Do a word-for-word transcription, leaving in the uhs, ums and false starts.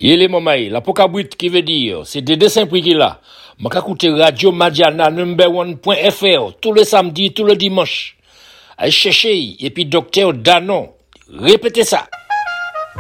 Yele mamay, la pokabwit qui veut dire, c'est des dessins prix qui là. M'a écouter Radio Madiana number one point F R tous les samedis, tous les dimanches. Allez chercher, et puis docteur Danon. Répétez ça.